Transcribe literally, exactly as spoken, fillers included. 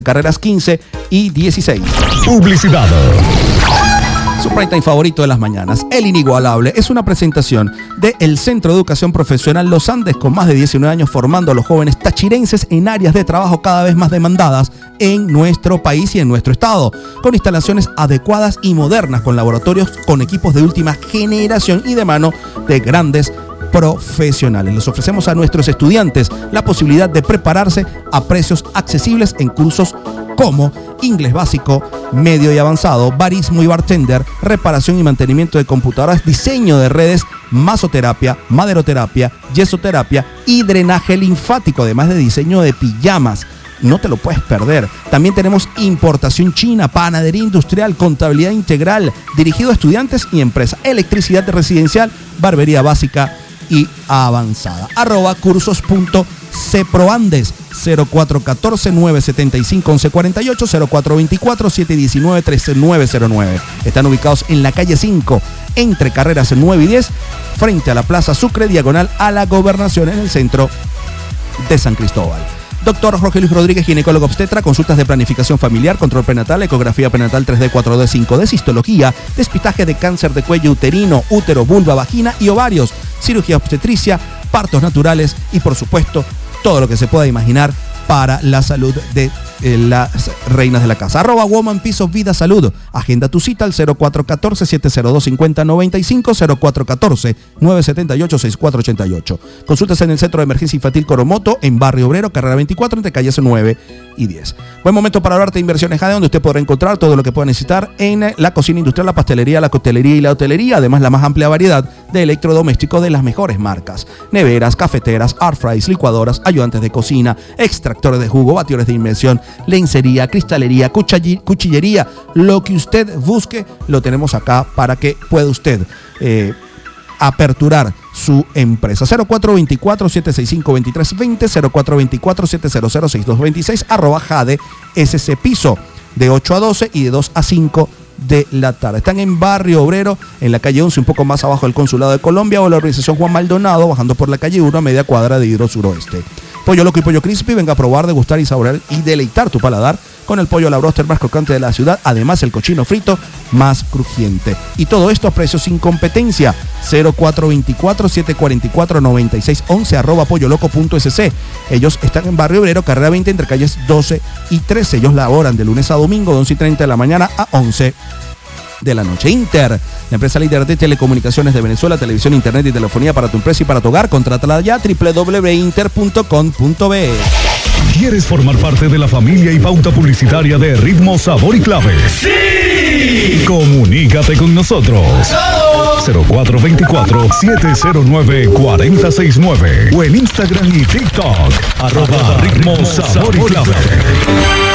carreras quince y dieciséis. Publicidad. Su prime time favorito de las mañanas, El Inigualable, es una presentación del Centro de Educación Profesional Los Andes, con más de diecinueve años formando a los jóvenes tachirenses en áreas de trabajo cada vez más demandadas en nuestro país y en nuestro estado, con instalaciones adecuadas y modernas, con laboratorios con equipos de última generación y de mano de grandes profesionales. Les ofrecemos a nuestros estudiantes la posibilidad de prepararse a precios accesibles en cursos como inglés básico, medio y avanzado, barismo y bartender, reparación y mantenimiento de computadoras, diseño de redes, masoterapia, maderoterapia, yesoterapia y drenaje linfático, además de diseño de pijamas. No te lo puedes perder. También tenemos importación china, panadería industrial, contabilidad integral, dirigido a estudiantes y empresas, electricidad residencial, barbería básica y avanzada. Arroba cursos.ceproandes, cero cuatro uno cuatro, nueve siete cinco, once cuarenta y ocho, cero cuatro dos cuatro, siete uno nueve, tres nueve cero nueve. Están ubicados en la calle cinco, entre carreras nueve y diez, frente a la Plaza Sucre, diagonal a la Gobernación, en el centro de San Cristóbal. Doctor Jorge Luis Rodríguez, ginecólogo obstetra, consultas de planificación familiar, control prenatal, ecografía prenatal tres D, cuatro D, cinco D, cistología, despistaje de cáncer de cuello uterino, útero, vulva, vagina y ovarios, cirugía obstetricia, partos naturales y, por supuesto, todo lo que se pueda imaginar para la salud de eh, las reinas de la casa. Arroba Woman Piece of Vida Salud. Agenda tu cita al cero cuatro uno cuatro, siete cero dos, cinco cero nueve cinco, cero cuatro uno cuatro, nueve siete ocho, seis cuatro ocho ocho. Consultas en el Centro de Emergencia Infantil Coromoto, en Barrio Obrero, carrera veinticuatro, entre calles nueve y diez. Buen momento para hablarte de Inversiones Jade, donde usted podrá encontrar todo lo que pueda necesitar en la cocina industrial, la pastelería, la coctelería y la hotelería. Además, la más amplia variedad de electrodomésticos de las mejores marcas: neveras, cafeteras, air fryers, licuadoras, ayudantes de cocina, extractores de jugo, batidores de inmersión, lencería, cristalería, cuchillería. Lo que usted busque lo tenemos acá para que pueda usted eh, aperturar su empresa. Cero cuatro dos cuatro, siete seis cinco, dos tres dos cero, cero cuatro dos cuatro, siete cero cero, seis dos dos seis, arroba Jade S C Piso, de ocho a doce y de dos a cinco de la tarde. Están en Barrio Obrero, en la calle once, un poco más abajo del Consulado de Colombia, o la organización Juan Maldonado, bajando por la calle uno a media cuadra de Hidro Suroeste. Pollo Loco y Pollo Crispy, venga a probar, degustar y saborear y deleitar tu paladar con el pollo a la broster más crocante de la ciudad, además el cochino frito más crujiente. Y todo esto a precios sin competencia. Cero cuatro dos cuatro, siete cuatro cuatro, nueve seis uno uno, arroba polloloco.sc. Ellos están en Barrio Obrero, carrera veinte, entre calles doce y trece. Ellos laboran de lunes a domingo, de once y treinta de la mañana a once de la noche. Inter, la empresa líder de telecomunicaciones de Venezuela, televisión, internet y telefonía para tu empresa y para tu hogar. Contrátala ya, doble u doble u doble u punto inter punto com punto be. ¿Quieres formar parte de la familia y pauta publicitaria de Ritmo, Sabor y Clave? ¡Sí! Comunícate con nosotros. cero cuatro dos cuatro, siete cero nueve, cuatro cero seis nueve o en Instagram y TikTok, arroba Ritmo, Sabor y Clave.